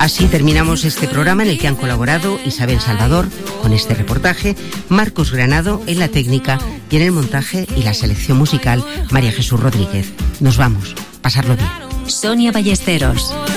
Así terminamos este programa en el que han colaborado Isabel Salvador con este reportaje, Marcos Granado en la técnica y en el montaje y la selección musical María Jesús Rodríguez. Nos vamos, pasarlo bien. Sonia Ballesteros.